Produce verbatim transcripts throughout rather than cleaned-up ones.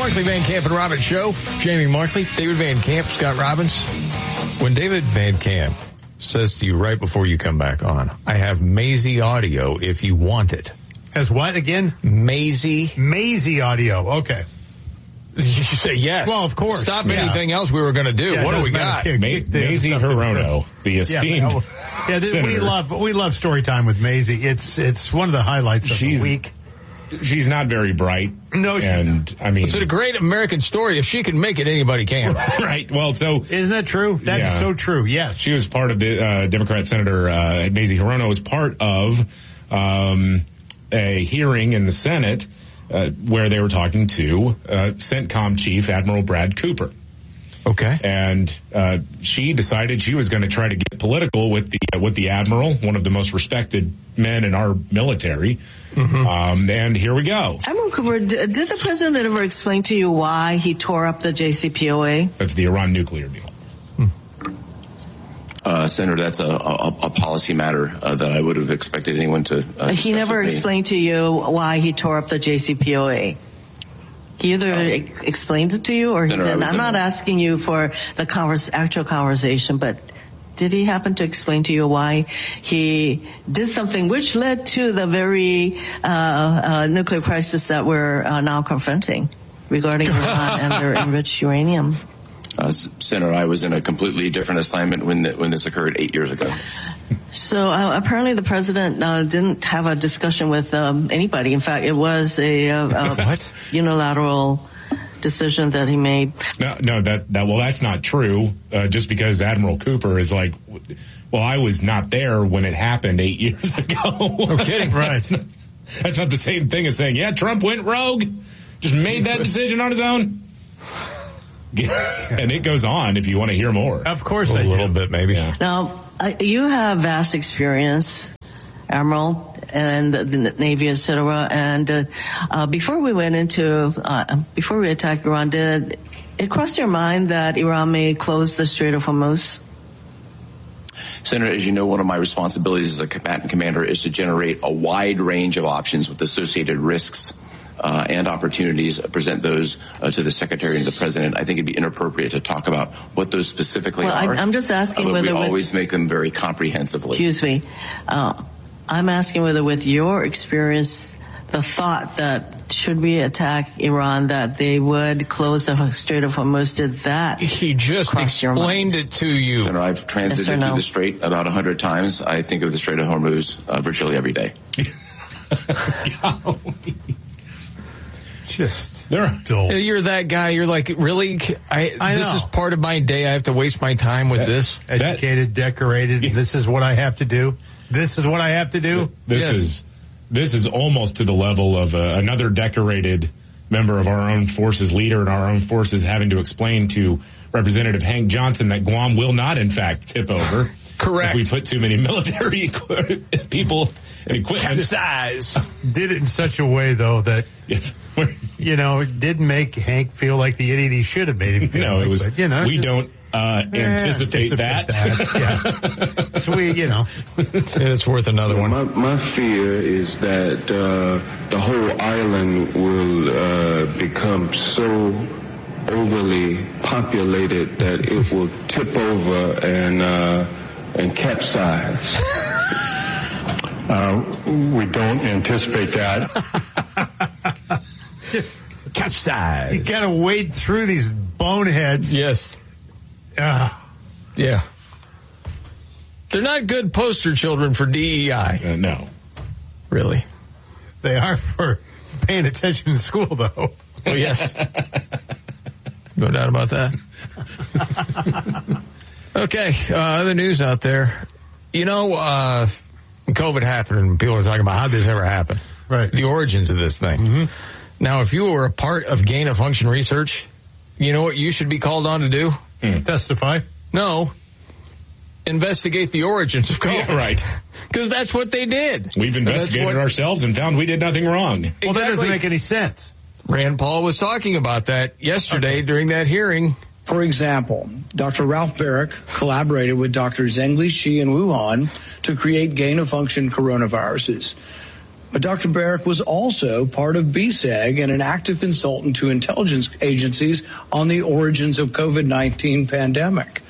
Markley, Van Camp, and Robbins Show. Jamie Markley, David Van Camp, Scott Robbins. When David Van Camp says to you right before you come back on, I have Maisie audio if you want it. Has what again? Maisie. Maisie audio. Okay. You say yes. Well, of course. Stop yeah. anything else we were going to do. Yeah, what do we got? Ma- Maisie Hirono, the esteemed. Yeah, yeah this, we love we love story time with Maisie. It's it's one of the highlights of she's, the week. She's not very bright. No, she's and not. I mean, it's a great American story. If she can make it, anybody can. Right. Well, so isn't that true? That's yeah. so true. Yes, she was part of the uh, Democrat Senator uh, Maisie Hirono was part of um, a hearing in the Senate. Uh, where they were talking to uh, CENTCOM Chief Admiral Brad Cooper. Okay. And uh, she decided she was going to try to get political with the uh, with the Admiral, one of the most respected men in our military. Mm-hmm. Um, and here we go. Admiral Cooper, did the president ever explain to you why he tore up the J C P O A? That's the Iran nuclear deal. Uh, Senator, that's a, a, a policy matter uh, that I would have expected anyone to uh, He never explained to you why he tore up the J C P O A. He either um, explained it to you or he Senator, didn't. I'm not a, asking you for the converse, actual conversation, but did he happen to explain to you why he did something which led to the very uh, uh, nuclear crisis that we're uh, now confronting regarding Iran and their enriched uranium? Uh, Senator, I was in a completely different assignment when the, when this occurred eight years ago. So uh, apparently the president uh, didn't have a discussion with um, anybody. In fact, it was a, a, a unilateral decision that he made. No, no, that, that well, that's not true. Uh, just because Admiral Cooper is like, well, I was not there when it happened eight years ago. No kidding, right? That's not, that's not the same thing as saying, yeah, Trump went rogue, just made that decision on his own. And it goes on if you want to hear more. Of course, a I little do. bit, maybe. Yeah. Now, uh, you have vast experience, Admiral, and the, the Navy, et cetera. And uh, uh, before we went into, uh, before we attacked Iran, did it cross your mind that Iran may close the Strait of Hormuz? Senator, as you know, one of my responsibilities as a combatant commander is to generate a wide range of options with associated risks Uh, and opportunities, uh, present those uh, to the Secretary and the President. I think it'd be inappropriate to talk about what those specifically well, are. I, I'm just asking uh, whether we with, always make them very comprehensively. Excuse me. Uh, I'm asking whether with your experience, the thought that should we attack Iran, that they would close the Strait of Hormuz, did that He just explained it to you. Senator, I've transited yes no? through the Strait about a hundred times. I think of the Strait of Hormuz uh, virtually every day. Just They're dull. You're that guy. You're like, really? I, I this know. is part of my day. I have to waste my time with that, this. Educated, that, decorated. Yeah. This is what I have to do. This is what I have to do. This yes. is this is almost to the level of uh, another decorated member of our own forces leader and our own forces having to explain to Representative Hank Johnson that Guam will not, in fact, tip over. Correct. If we put too many military people and equipment. Capsize. Did it in such a way, though, that, yes. you know, it did make Hank feel like the idiot he should have made him feel. No, like, it was, but, you know, we don't uh, yeah, anticipate, anticipate that. that. Yeah. So we, you know. It's worth another one. My, my fear is that uh, the whole island will uh, become so overly populated that it will tip over and uh, and capsize. Uh, we don't anticipate that. Capsize. You gotta wade through these boneheads. Yes. Uh, yeah. They're not good poster children for D E I. Uh, no. Really. They are for paying attention in school, though. Oh, yes. No doubt about that. Okay, uh, other news out there. You know, uh, COVID happened and people are talking about how did this ever happen. Right. The origins of this thing. Mm-hmm. Now, if you were a part of gain-of-function research, you know what you should be called on to do? Mm. Testify. No. Investigate the origins of COVID. Yeah, right. Because that's what they did. We've investigated what, ourselves and found we did nothing wrong. Exactly. Well, that doesn't make any sense. Rand Paul was talking about that yesterday okay. during that hearing. For example, Doctor Ralph Barrick collaborated with Doctor Zhengli Shi in Wuhan to create gain-of-function coronaviruses. But Doctor Barrick was also part of B S E G and an active consultant to intelligence agencies on the origins of COVID nineteen pandemic.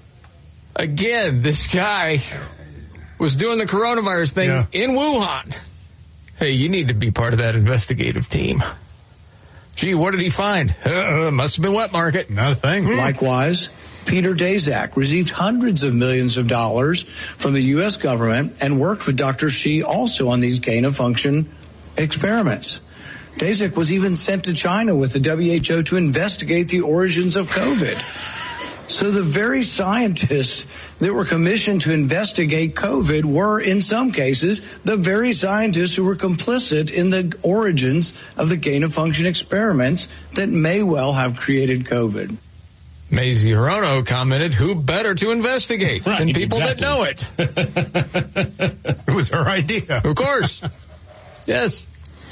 Again, this guy was doing the coronavirus thing yeah. in Wuhan. Hey, you need to be part of that investigative team. Gee, what did he find? Uh, must have been wet market. Not a thing. Hmm. Likewise, Peter Daszak received hundreds of millions of dollars from the U S government and worked with Doctor Shi also on these gain-of-function experiments. Daszak was even sent to China with the W H O to investigate the origins of COVID. So the very scientists that were commissioned to investigate COVID were, in some cases, the very scientists who were complicit in the origins of the gain-of-function experiments that may well have created COVID. Mazie Hirono commented, who better to investigate right, than people exactly. that know it? It was her idea. Of course. Yes.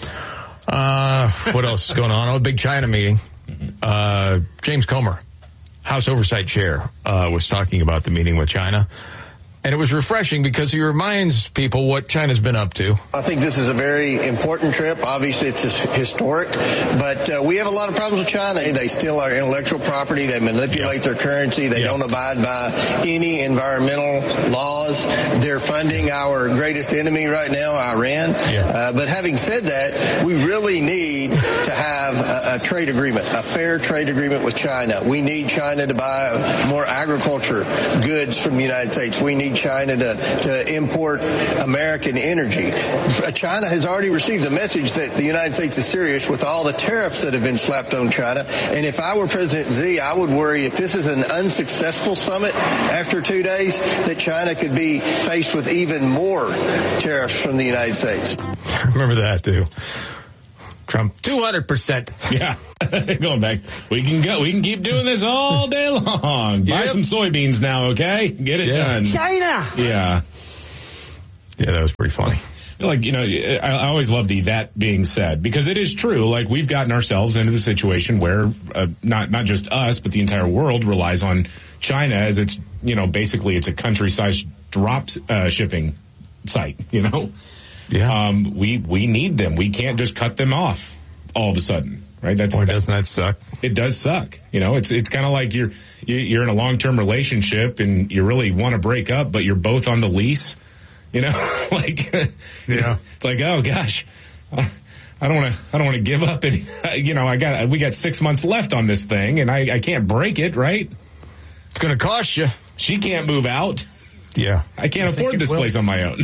Uh, what else is going on? Oh, a big China meeting. Uh, James Comer, House Oversight Chair, uh, was talking about the meeting with China. And it was refreshing because he reminds people what China's been up to. I think this is a very important trip. Obviously, it's historic, but uh, we have a lot of problems with China. They steal our intellectual property. They manipulate their currency. They don't abide by any environmental laws. They're funding our greatest enemy right now, Iran. Yeah. Uh, but having said that, we really need to have a, a trade agreement, a fair trade agreement with China. We need China to buy more agriculture goods from the United States. We need China to, to import American energy. China has already received the message that the United States is serious with all the tariffs that have been slapped on China. And if I were President Xi, I would worry if this is an unsuccessful summit after two days, that China could be faced with even more tariffs from the United States. Remember that, too. Trump, two hundred percent. Yeah. Going back. We can go. We can keep doing this all day long. Buy yep. some soybeans now, okay? Get it yeah. done. China! Yeah. Yeah, that was pretty funny. Like, you know, I, I always love the that being said, because it is true. Like, we've gotten ourselves into the situation where uh, not not just us, but the entire world relies on China as it's, you know, basically it's a country-sized drop uh, shipping site, you know? Yeah. Um, we, we need them. We can't just cut them off all of a sudden, right? That's, Boy, doesn't that suck? It does suck. You know, it's, it's kind of like you're, you're in a long-term relationship and you really want to break up, but you're both on the lease, you know, like, yeah, it's like, oh gosh, I don't want to, I don't want to give up any, you know, I got, we got six months left on this thing and I, I can't break it, right? It's going to cost you. She can't move out. Yeah. I can't I afford this will. place on my own.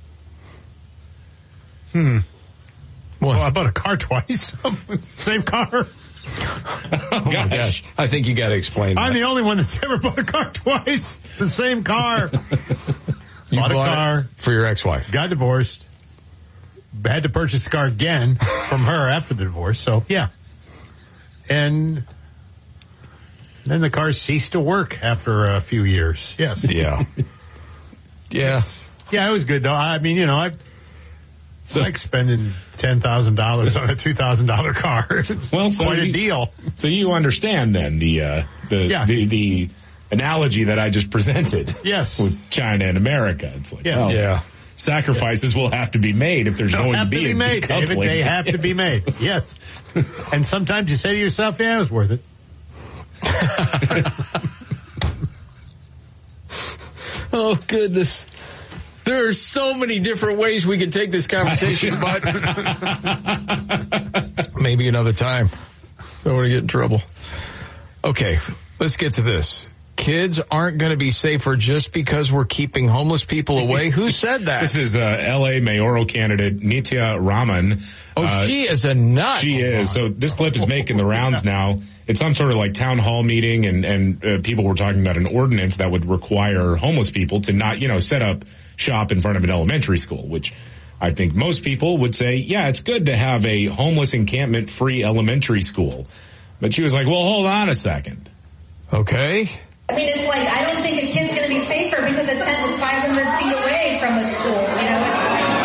Hmm. Well, I bought a car twice. Same car. Oh, oh my gosh. I think you got to explain that. I'm the only one that's ever bought a car twice. The same car. You bought, bought a car. For your ex-wife. Got divorced. Had to purchase the car again from her after the divorce. So, yeah. And then the car ceased to work after a few years. Yes. Yeah. Yeah. Yeah, it was good, though. I mean, you know, I... It's so, like spending ten thousand dollars on a two thousand dollars car. It's well, so quite you, a deal. So you understand then the, uh, the, yeah. the, the analogy that I just presented. Yes. With China and America. It's like, yes. well, yeah. sacrifices will have to be made if there's They'll going have to be, to be a made, David. They have to be made. Yes. And sometimes you say to yourself, yeah, it was worth it. Oh, goodness. There are so many different ways we could take this conversation, but maybe another time. Don't want to get in trouble. Okay, let's get to this. Kids aren't going to be safer just because we're keeping homeless people away. Who said that? This is uh, L A mayoral candidate Nitya Raman. Oh, uh, she is a nut. She is. So this clip is making the rounds now. It's some sort of like town hall meeting, and, and uh, people were talking about an ordinance that would require homeless people to not, you know, set up shop in front of an elementary school, which I think most people would say, yeah, it's good to have a homeless encampment-free elementary school. But she was like, well, hold on a second. Okay. I mean, it's like, I don't think a kid's going to be safer because a tent is five hundred feet away from a school. You know, it's,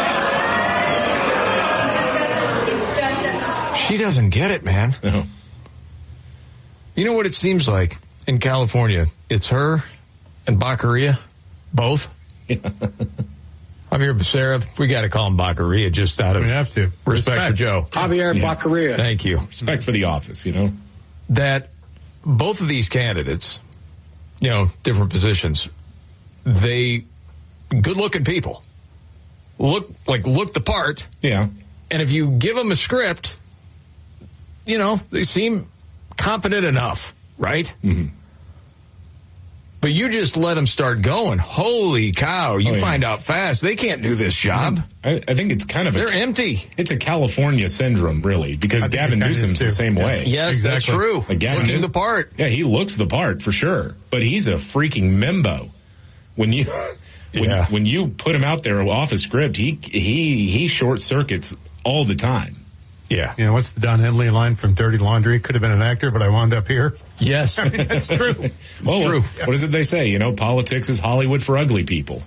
it just doesn't, it just doesn't. She doesn't get it, man. No. You know what it seems like in California? It's her and Baccaria, both. I Javier Becerra, we got to call him Baccaria just out of we have to. respect, respect. for Joe. Javier yeah. Baccaria. Thank you. Respect for the office, you know. That both of these candidates, you know, different positions, they good-looking people. Look, like, look the part. Yeah. And if you give them a script, you know, they seem competent enough, right? Mm-hmm. But you just let them start going. Holy cow. You oh, yeah. find out fast. They can't do this job. I, I think it's kind of They're a... empty. It's a California syndrome, really, because Gavin Newsom's the same way. Yes, exactly. That's true. Like Gavin Looking the part. Yeah, he looks the part, for sure. But he's a freaking Mimbo. When you... When, yeah. when you put him out there off a script, he he he short circuits all the time. Yeah. You know, what's the Don Henley line from Dirty Laundry? Could have been an actor, but I wound up here. Yes. I mean, that's true. Well, true. What, what is it they say? You know, politics is Hollywood for ugly people.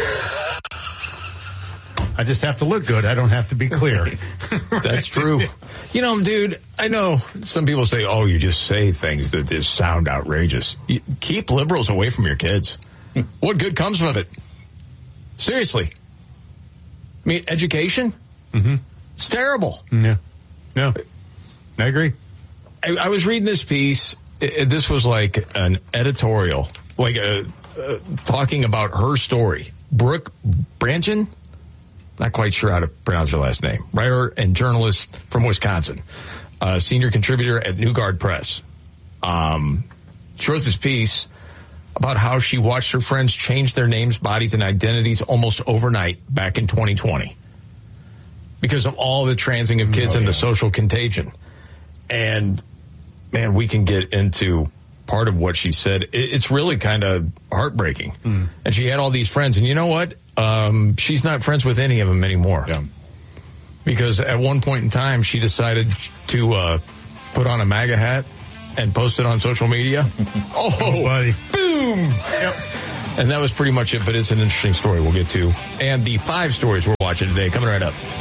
I just have to look good. I don't have to be clear. That's true. You know, dude, I know some people say, oh, you just say things that just sound outrageous. You keep liberals away from your kids. What good comes from it? Seriously. I mean, education? Mm-hmm. It's terrible. Yeah. No. I agree. I, I was reading this piece. It, it, this was like an editorial, like a, uh, talking about her story. Brooke Branchen? Not quite sure how to pronounce her last name. Writer and journalist from Wisconsin. Uh, senior contributor at New Guard Press. Um, she wrote this piece about how she watched her friends change their names, bodies, and identities almost overnight back in twenty twenty because of all the transing of kids oh, and yeah. the social contagion. And, man, we can get into part of what she said. It's really kind of heartbreaking. Mm. And she had all these friends. And you know what? Um, she's not friends with any of them anymore. Yeah. Because at one point in time, she decided to uh, put on a MAGA hat and post it on social media. Oh, oh, buddy. Boom! Yep. And that was pretty much it, but it's an interesting story we'll get to. And the five stories we're watching today, coming right up.